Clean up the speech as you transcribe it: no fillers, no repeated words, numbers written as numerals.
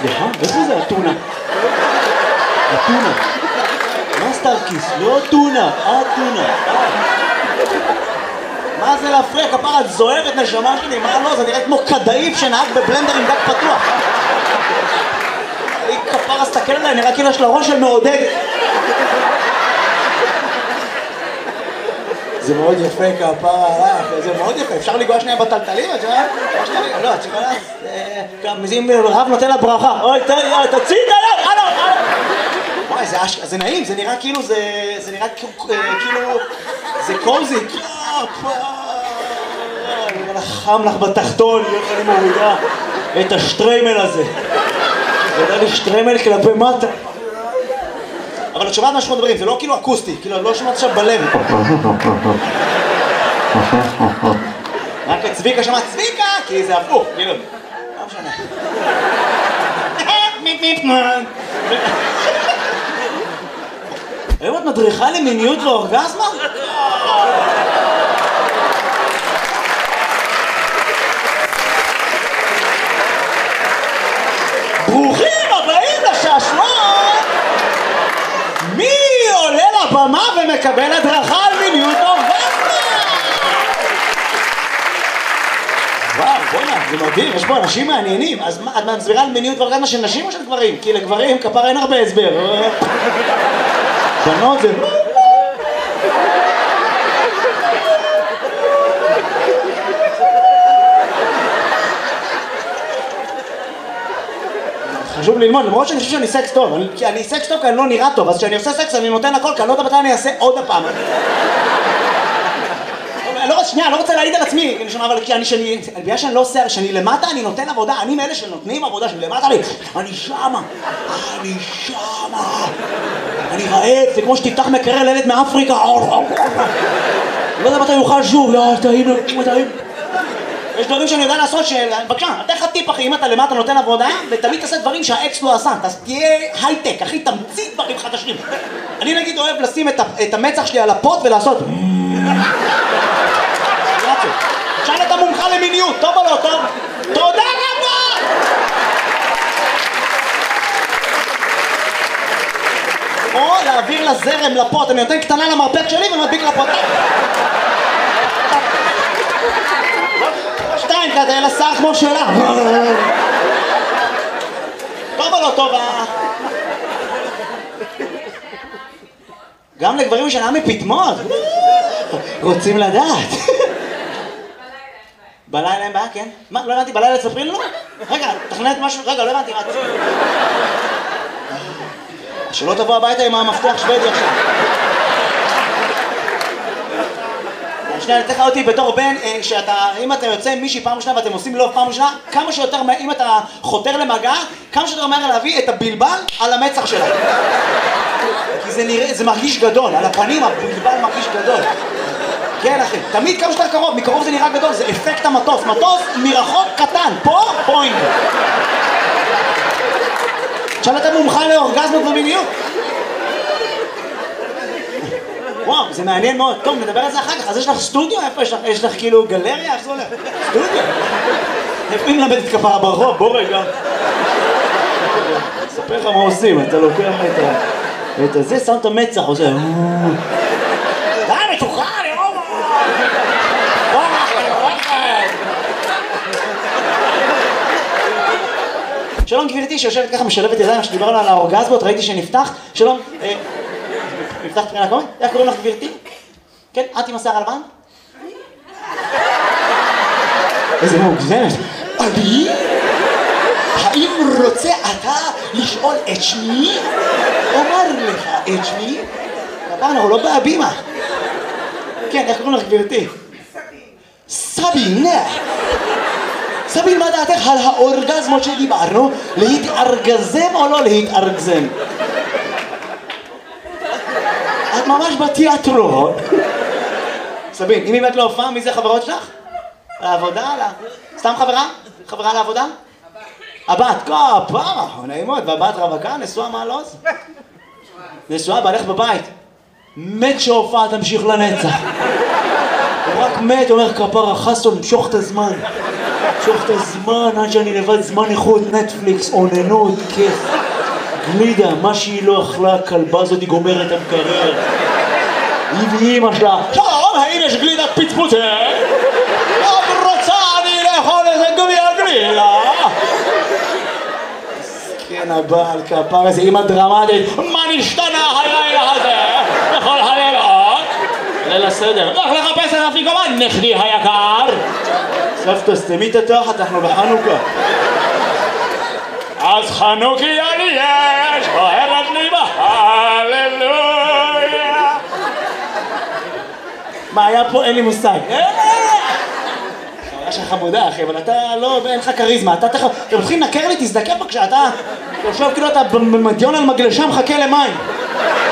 סליחה? איפה זה הטונה? הטונה. מה סטארקיס? לא טונה, הטונה. מה זה להפריע? כפרה, את זוהרת נשמה שלי, מה לא? זה נראה כמו כדאיף שנהג בבלנדר עם דק פתוח. היא כפרה, סתכל עליי, נראה כאילו יש לה ראש של מעודד. זה מאוד יפה כפרה, זה מאוד יפה, אפשר לגוע שנייה בטלטלים? לא, את יכולה... אם רב נותן לה ברכה, אוי, תוציא את היד, הלו! וואי, זה נעים, זה נראה כאילו, זה נראה כאילו, זה קוזי, חם לך בתחתון, איך אני מורידה את השטריימל הזה. זה יודע לי שטריימל כלפי מטה. אבל את שומעת מה שאנחנו מדברים, זה לא כאילו אקוסטי, כאילו לא שומעת עכשיו בלב. רק את צביקה שמעת צביקה, כי זה הפוך, כאילו. לא משנה. היום את מדריכה למיניות ואורגזמה? ברוכים הבאים לשעשועון! מי עולה לבמה ומקבל הדרכה על מיניות ואורגזמה? וואו, בוא'נה, זה מדהים, יש פה אנשים מעניינים. אז את מסבירה על מיניות ואורגזמה של נשים או של גברים? כי לגברים כפר אין הרבה הסבר. בנות זה... חשוב ללמוד, למרות שאני חושב שאני סקס טוב, כי אני סקס טוב כי אני לא נראה טוב, אז כשאני עושה סקס אני נותן הכל, כי אני לא יודע מתי אני אעשה עוד הפעם. שנייה, אני לא רוצה להעיד על עצמי, אבל בגלל שאני לא עושה, שאני למטה אני נותן עבודה, אני מאלה שנותנים עבודה, שאני למטה לי, אני שמה, אני רעב, זה כמו שתפתח מקרר לילד מאפריקה, לא יודע מתי יוכל שוב, טעים. יש דברים שאני יודע לעשות בבקשה, אתה לך טיפ אחי, אם אתה למטה נותן עבודה, ותמיד תעשה דברים שהאקס לא עשה, אז תהיה הייטק, אחי, תמציא דברים חדשים. אני נגיד אוהב לשים את המצח שלי על הפוט ולעשות שאל את המומחה למיניות, טוב או לא טוב? תודה רבה! או להעביר לזרם לפוט, אני נותן קטנה למרפק שלי ומדביק לפוט. שתיים, כדי לשר כמו שלה. טוב או לא טוב? גם לגברים שנה מפתמות. רוצים לדעת. בלילה אין בעיה, כן? מה? לא הבנתי, בלילה תספרי לנו? רגע, תכנת משהו, רגע, לא הבנתי, מה? שלא תבוא הביתה עם המפתח שוודי עכשיו. שנייה, אני אתן לך אותי בתור בן, אם אתה יוצא עם מישהי פעם ראשונה ואתם עושים לוב פעם ראשונה, כמה שיותר, אם אתה חותר למגע, כמה שיותר מהר להביא את הבלבל על המצח שלה. כי זה מרגיש גדול, על הפנים הבלבל מרגיש גדול. כן אחי, תמיד כמה שיותר קרוב, מקרוב זה נראה גדול, זה אפקט המטוס, מטוס מרחוק קטן, פה פוינט. עכשיו אתה מומחה לאורגזמות ומיניות. וואו, זה מעניין מאוד. טוב, נדבר על זה אחר כך. אז יש לך סטודיו? איפה יש לך? יש לך כאילו גלריה? איך זה הולך? סטודיו? איפה היא מלמדת כפרה ברחוב? בוא רגע. אספר לך מה עושים, אתה לוקח את זה, שם את המצח, עושה... די, מתוחה, אני רואה! שלום גבירתי שיושבת ככה משלבת ידיים שדיברנו על האורגזמות, ראיתי שנפתח. שלום, נפתח תחילה קוראים? איך קוראים לך גבירתי? כן, את עם השיער הלבן? איזה מוגזמת. אני? האם רוצה אתה לשאול את שמי? אומר לך את שמי? הפעם אנחנו לא בהבימה. כן, איך קוראים לך גבירתי? סבין. סבין, מה דעתך על האורגזמות שדיברנו? להתארגזם או לא להתארגזם? את ממש בתיאטרון. סבין, אם באמת לא הופעה, מי זה חברות שלך? לעבודה? סתם חברה? חברה לעבודה? הבת, כפרה, נעימות, והבת רווקה, נשואה מעלוז? נשואה, בעלך בבית. מת שהופעה תמשיך לנצח. הוא רק מת, אומר כפרה, חסון, משוך את הזמן. שוך את הזמן עד שאני לבד, זמן איכות, נטפליקס, אוננות, כיף. גלידה, מה שהיא לא אכלה, הכלבה הזאת היא גומרת את המקרר. היא ואימא שלה, שלום, האם יש גלידת פצפוצה? עוד רוצה אני לאכול איזה גלידה. מסכן הבעל כפר איזה אימא דרמטית, מה נשתנה הלילה הזה? בכל הלילות? ליל הסדר, לך לחפש את אפיקומן, נכדי היקר. סבתא, סתמי את התחת, אנחנו בחנוכה. אז חנוכיה לי יש, אוהבת לי בהללויה. מה היה פה? אין לי מושג. חוויה שלך חמודה אחי, אבל אתה לא, אין לך כריזמה. אתה מתחיל לנקר לי, תזדקף בבקשה, אתה יושב כאילו אתה במדיון על מגלשה מחכה למים.